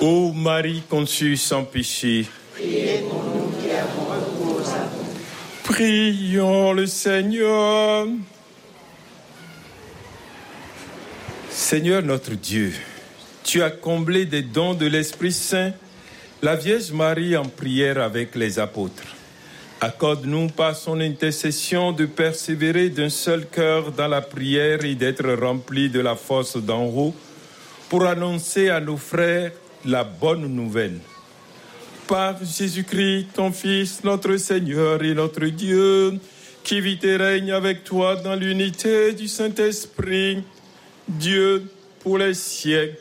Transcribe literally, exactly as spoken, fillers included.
Ô Marie conçue sans péché, Priez pour nous qui avons recours à vous. prions le Seigneur. Seigneur notre Dieu, tu as comblé des dons de l'Esprit Saint la Vierge Marie en prière avec les apôtres. Accorde-nous par son intercession de persévérer d'un seul cœur dans la prière et d'être remplis de la force d'en haut pour annoncer à nos frères la bonne nouvelle. Par Jésus-Christ, ton Fils, notre Seigneur et notre Dieu, qui vit et règne avec toi dans l'unité du Saint-Esprit, Dieu pour les siècles